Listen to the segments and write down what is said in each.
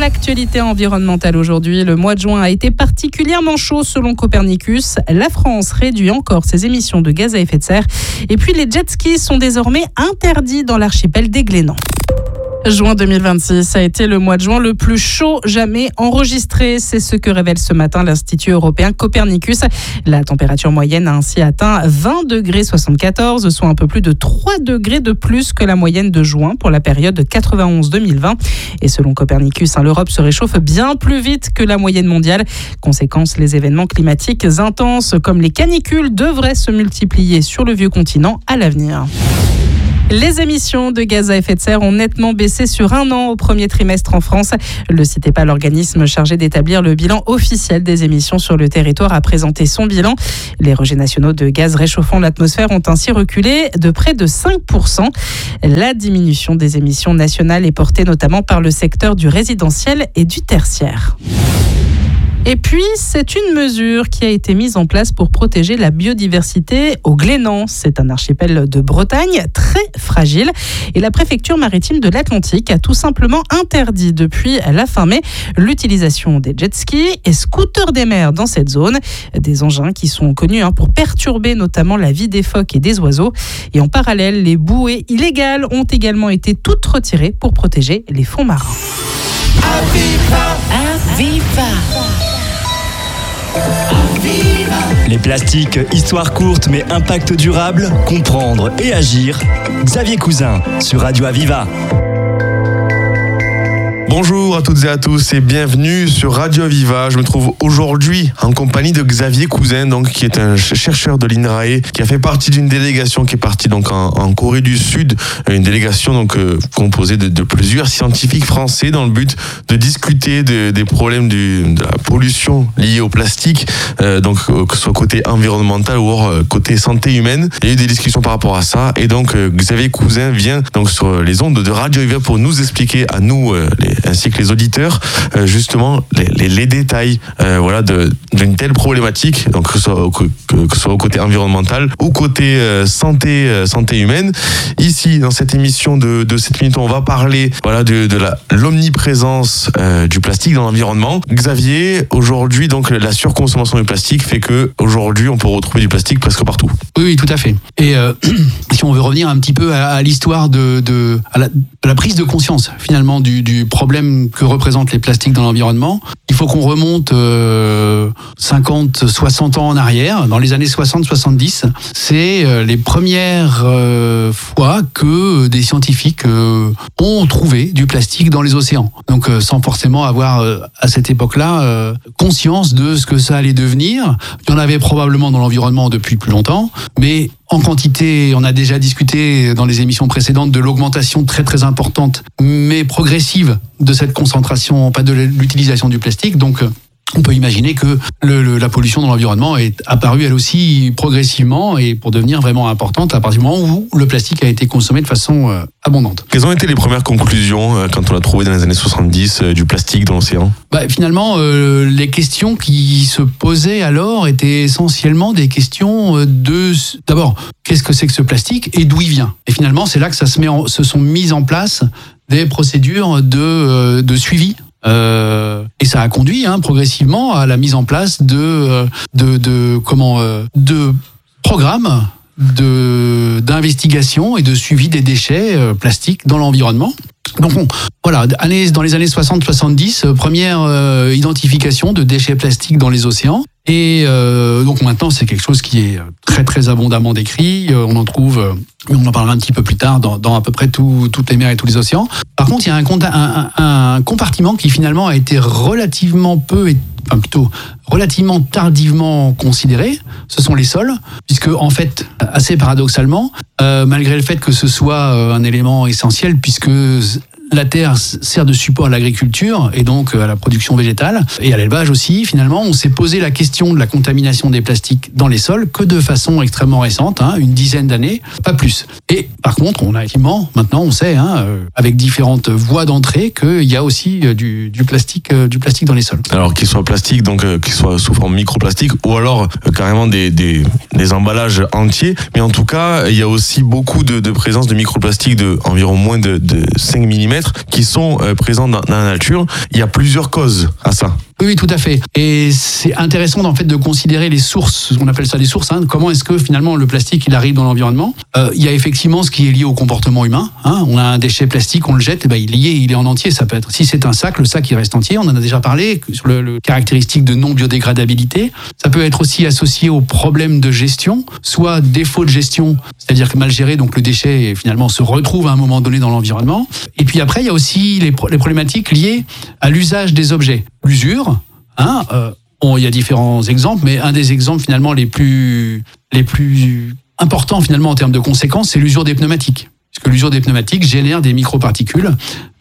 l'actualité environnementale aujourd'hui. Le mois de juin a été particulièrement chaud selon Copernicus. La France réduit encore ses émissions de gaz à effet de serre. Et puis les jet skis sont désormais interdits dans l'archipel des Glénans. Juin 2026 a été le mois de juin le plus chaud jamais enregistré. C'est ce que révèle ce matin l'Institut européen Copernicus. La température moyenne a ainsi atteint 20,74 degrés, soit un peu plus de 3 degrés de plus que la moyenne de juin pour la période 91-2020. Et selon Copernicus, l'Europe se réchauffe bien plus vite que la moyenne mondiale. Conséquence, les événements climatiques intenses comme les canicules devraient se multiplier sur le vieux continent à l'avenir. Les émissions de gaz à effet de serre ont nettement baissé sur un an au premier trimestre en France. Le CITEPA, l'organisme chargé d'établir le bilan officiel des émissions sur le territoire, a présenté son bilan. Les rejets nationaux de gaz réchauffant l'atmosphère ont ainsi reculé de près de 5%. La diminution des émissions nationales est portée notamment par le secteur du résidentiel et du tertiaire. Et puis, c'est une mesure qui a été mise en place pour protéger la biodiversité au Glénan. C'est un archipel de Bretagne très fragile. Et la préfecture maritime de l'Atlantique a tout simplement interdit depuis la fin mai l'utilisation des jet skis et scooters des mers dans cette zone. Des engins qui sont connus pour perturber notamment la vie des phoques et des oiseaux. Et en parallèle, les bouées illégales ont également été toutes retirées pour protéger les fonds marins. Les plastiques, histoire courte mais impact durable, comprendre et agir. Xavier Cousin sur Radio Aviva. Bonjour à toutes et à tous et bienvenue sur Radio Aviva. Je me trouve aujourd'hui en compagnie de Xavier Cousin, qui est un chercheur de l'INRAE, qui a fait partie d'une délégation qui est partie en Corée du Sud, une délégation composée de plusieurs scientifiques français dans le but de discuter des problèmes de la pollution liée au plastique, que ce soit côté environnemental ou côté santé humaine. Il y a eu des discussions par rapport à ça et Xavier Cousin vient donc sur les ondes de Radio Aviva pour nous expliquer à nous ainsi que les auditeurs, justement les détails d'une telle problématique, que ce soit au côté environnemental ou côté santé humaine. Ici, dans cette émission de 7 minutes, on va parler de l'omniprésence du plastique dans l'environnement. Xavier, aujourd'hui, la surconsommation du plastique fait que aujourd'hui, on peut retrouver du plastique presque partout. Oui, tout à fait. Et si on veut revenir un petit peu à l'histoire de la prise de conscience finalement du problème que représentent les plastiques dans l'environnement, il faut qu'on remonte 50, 60 ans en arrière, dans les années 60-70. C'est les premières fois que des scientifiques ont trouvé du plastique dans les océans. Donc sans forcément avoir à cette époque-là conscience de ce que ça allait devenir. Il y en avait probablement dans l'environnement depuis plus longtemps, mais en quantité, on a déjà discuté dans les émissions précédentes de l'augmentation très très importante, mais progressive de cette concentration, pas de l'utilisation du plastique. Donc, on peut imaginer que la pollution dans l'environnement est apparue elle aussi progressivement et pour devenir vraiment importante à partir du moment où le plastique a été consommé de façon abondante. Quelles ont été les premières conclusions quand on a trouvé dans les années 70 du plastique dans l'océan ? Finalement, les questions qui se posaient alors étaient essentiellement des questions d'abord, qu'est-ce que c'est que ce plastique et d'où il vient ? Et finalement, c'est là que se sont mises en place des procédures de suivi. Et ça a conduit progressivement à la mise en place de programmes d'investigation et de suivi des déchets plastiques dans l'environnement. Donc dans les années 60-70, première identification de déchets plastiques dans les océans. Et donc maintenant, c'est quelque chose qui est très très abondamment décrit. On en trouve, mais on en parlera un petit peu plus tard, dans à peu près toutes les mers et tous les océans. Par contre, il y a un compartiment qui finalement a été relativement tardivement considéré. Ce sont les sols, puisque en fait, assez paradoxalement, malgré le fait que ce soit un élément essentiel, puisque la terre sert de support à l'agriculture et donc à la production végétale et à l'élevage aussi. Finalement, on s'est posé la question de la contamination des plastiques dans les sols que de façon extrêmement récente, une dizaine d'années, pas plus. Et par contre, maintenant on sait, avec différentes voies d'entrée, qu'il y a aussi du plastique dans les sols. Alors qu'il soit plastique, qu'il soit sous forme microplastique ou alors carrément des emballages entiers. Mais en tout cas, il y a aussi beaucoup de présence de microplastique de environ moins de 5 mm paramètres qui sont présents dans la nature. Il y a plusieurs causes à ça. Oui, tout à fait. Et c'est intéressant en fait de considérer les sources, on appelle ça des sources. Comment est-ce que finalement le plastique il arrive dans l'environnement ? Il y a effectivement ce qui est lié au comportement humain. On a un déchet plastique, on le jette, il est en entier. Ça peut être, si c'est un sac, le sac il reste entier. On en a déjà parlé sur le caractéristique de non biodégradabilité. Ça peut être aussi associé au problème de gestion, soit défaut de gestion, c'est-à-dire que mal géré, donc le déchet finalement se retrouve à un moment donné dans l'environnement. Et puis après il y a aussi les problématiques liées à l'usage des objets, l'usure. Il y a différents exemples, mais un des exemples finalement les plus importants finalement en termes de conséquences, c'est l'usure des pneumatiques. Parce que l'usure des pneumatiques génère des microparticules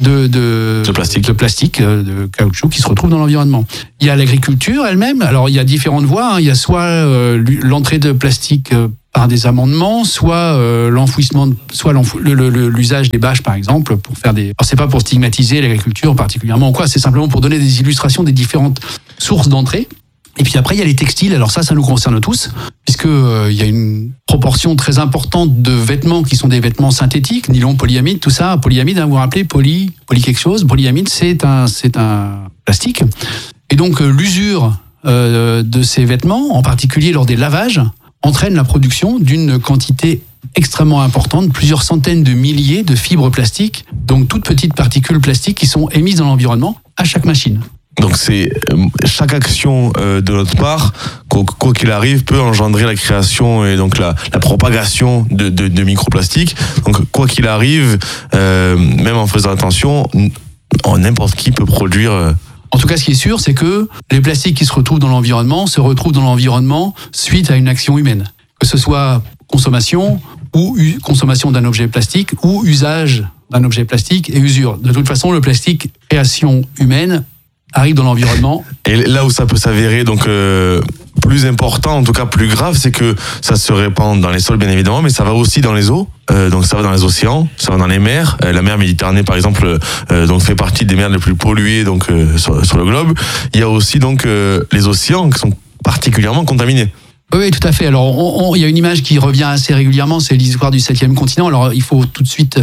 de plastique, de caoutchouc qui se retrouvent dans l'environnement. Il y a l'agriculture elle-même. Alors il y a différentes voies. Il y a soit l'entrée de plastique par des amendements, soit l'enfouissement, soit l'usage des bâches par exemple pour faire des. Alors c'est pas pour stigmatiser l'agriculture particulièrement ou quoi. C'est simplement pour donner des illustrations des différentes sources d'entrée. Et puis après, il y a les textiles. Alors ça nous concerne tous, puisque il y a une proportion très importante de vêtements qui sont des vêtements synthétiques, nylon, polyamide, tout ça. Polyamide, vous vous rappelez, poly quelque chose. Polyamide, c'est un plastique. Et donc l'usure de ces vêtements, en particulier lors des lavages, entraîne la production d'une quantité extrêmement importante, plusieurs centaines de milliers de fibres plastiques, donc toutes petites particules plastiques qui sont émises dans l'environnement à chaque machine. Donc c'est chaque action de notre part, quoi qu'il arrive, peut engendrer la création et donc la propagation de microplastiques. Donc quoi qu'il arrive, même en faisant attention, n'importe qui peut produire. En tout cas, ce qui est sûr, c'est que les plastiques qui se retrouvent dans l'environnement suite à une action humaine. Que ce soit consommation ou consommation d'un objet plastique ou usage d'un objet plastique et usure. De toute façon, le plastique, création humaine, arrive dans l'environnement. Et là où ça peut s'avérer donc plus important, en tout cas plus grave, c'est que ça se répand dans les sols bien évidemment, mais ça va aussi dans les eaux. Donc ça va dans les océans, ça va dans les mers. La mer Méditerranée par exemple donc fait partie des mers les plus polluées donc sur le globe. Il y a aussi donc les océans qui sont particulièrement contaminés. Oui, tout à fait. Alors, il y a une image qui revient assez régulièrement, c'est l'histoire du 7e continent. Alors, il faut tout de suite,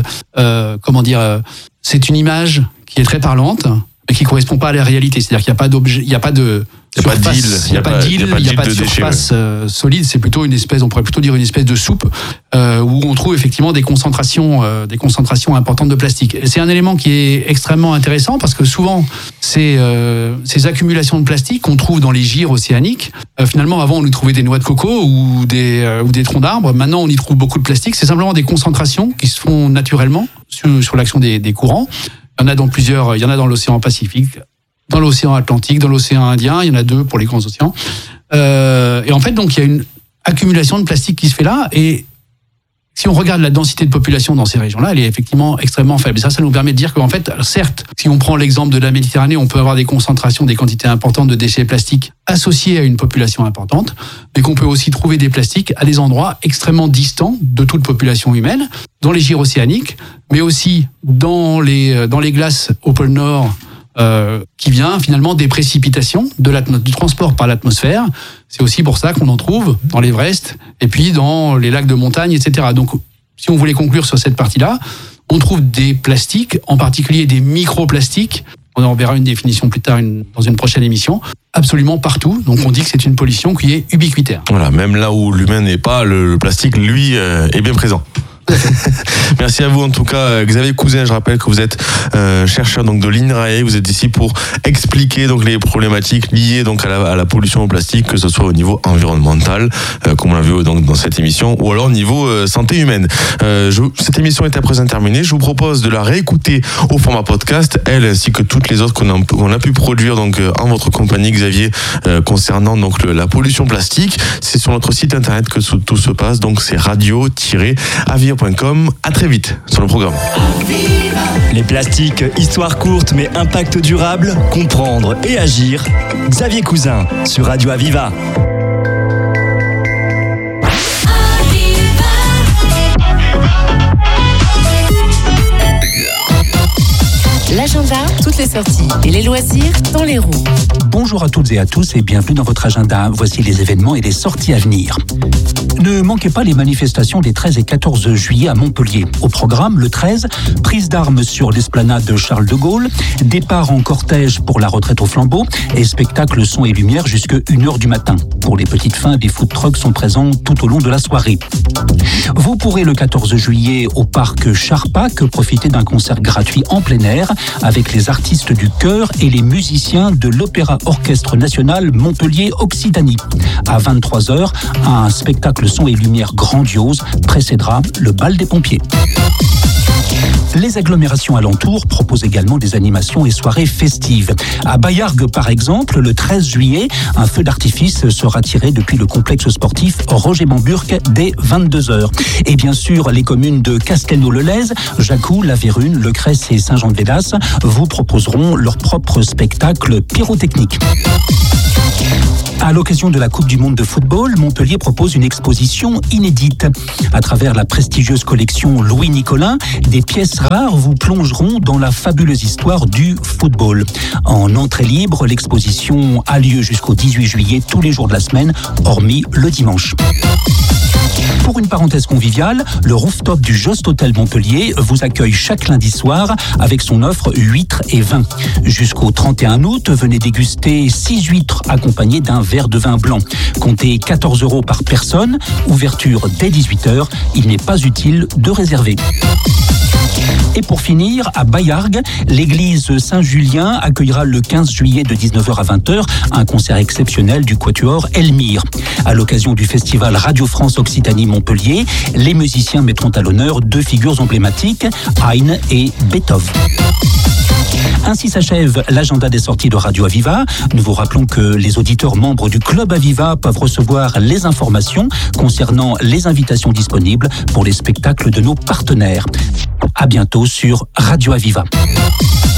c'est une image qui est très parlante, mais qui correspond pas à la réalité. C'est-à-dire qu'il n'y a pas d'objet, il n'y a pas de surface, il n'y a pas de surface solide. C'est plutôt une espèce, on pourrait plutôt dire une espèce de soupe où on trouve effectivement des concentrations importantes de plastique. Et c'est un élément qui est extrêmement intéressant parce que souvent ces accumulations de plastique qu'on trouve dans les gyres océaniques, finalement avant on y trouvait des noix de coco ou des troncs d'arbres. Maintenant on y trouve beaucoup de plastique. C'est simplement des concentrations qui se font naturellement sur l'action des courants. Il y en a il y en a dans l'océan Pacifique, dans l'océan Atlantique, dans l'océan Indien, il y en a 2 pour les grands océans. Et en fait, donc, il y a une accumulation de plastique qui se fait là, et si on regarde la densité de population dans ces régions-là, elle est effectivement extrêmement faible. Et ça nous permet de dire qu'en fait, certes, si on prend l'exemple de la Méditerranée, on peut avoir des concentrations, des quantités importantes de déchets plastiques associés à une population importante, mais qu'on peut aussi trouver des plastiques à des endroits extrêmement distants de toute population humaine, dans les gyres océaniques, mais aussi dans les glaces au pôle Nord, qui vient finalement des précipitations du transport par l'atmosphère. C'est aussi pour ça qu'on en trouve dans l'Everest et puis dans les lacs de montagne, etc. Donc, si on voulait conclure sur cette partie-là, on trouve des plastiques, en particulier des microplastiques. On en verra une définition plus tard dans une prochaine émission. Absolument partout. Donc, on dit que c'est une pollution qui est ubiquitaire. Voilà, même là où l'humain n'est pas, le plastique, lui, est bien présent. Merci à vous en tout cas Xavier Cousin. Je rappelle que vous êtes chercheur donc de l'INRAE. Vous êtes ici pour expliquer donc les problématiques liées donc à la pollution au plastique, que ce soit au niveau environnemental comme on l'a vu donc dans cette émission, ou alors au niveau santé humaine. Cette émission est à présent terminée. Je vous propose de la réécouter au format podcast, elle ainsi que toutes les autres qu'on a pu produire donc en votre compagnie Xavier concernant donc la pollution plastique. C'est sur notre site internet que tout se passe, donc c'est radio-avir.com. À très vite sur le programme. Les plastiques, histoire courte mais impact durable, comprendre et agir. Xavier Cousin sur Radio Aviva. L'agenda, toutes les sorties et les loisirs dans les roues. Bonjour à toutes et à tous et bienvenue dans votre agenda. Voici les événements et les sorties à venir. Ne manquez pas les manifestations des 13 et 14 juillet à Montpellier. Au programme, le 13, prise d'armes sur l'esplanade de Charles de Gaulle, départ en cortège pour la retraite au flambeau et spectacle son et lumière jusqu'à 1h du matin. Pour les petites fins, des food trucks sont présents tout au long de la soirée. Vous pourrez le 14 juillet au parc Charpak profiter d'un concert gratuit en plein air avec les artistes du chœur et les musiciens de l'Opéra Orchestre National Montpellier Occitanie. À 23h, un spectacle son et lumière grandiose précédera le bal des pompiers. Les agglomérations alentours proposent également des animations et soirées festives. À Baillargues, par exemple, le 13 juillet, un feu d'artifice sera tiré depuis le complexe sportif Roger Bamburg dès 22h. Et bien sûr, les communes de Castelnau-le-Lez, Jacou, La Vérune, Le Cress et Saint-Jean-de-Védas vous proposeront leur propre spectacle pyrotechnique. À l'occasion de la Coupe du Monde de football, Montpellier propose une exposition inédite. À travers la prestigieuse collection Louis Nicolin, des pièces rares vous plongeront dans la fabuleuse histoire du football. En entrée libre, l'exposition a lieu jusqu'au 18 juillet tous les jours de la semaine, hormis le dimanche. Pour une parenthèse conviviale, le rooftop du Jost Hotel Montpellier vous accueille chaque lundi soir avec son offre huîtres et vin. Jusqu'au 31 août, venez déguster 6 huîtres accompagnées d'un verre de vin blanc. Comptez 14 € par personne, ouverture dès 18h, il n'est pas utile de réserver. Et pour finir, à Baillargues, l'église Saint-Julien accueillera le 15 juillet de 19h à 20h un concert exceptionnel du quatuor Elmire. À l'occasion du festival Radio France Occitanie Montpellier, les musiciens mettront à l'honneur 2 figures emblématiques, Haydn et Beethoven. Ainsi s'achève l'agenda des sorties de Radio Aviva. Nous vous rappelons que les auditeurs membres du Club Aviva peuvent recevoir les informations concernant les invitations disponibles pour les spectacles de nos partenaires. À bientôt sur Radio Aviva.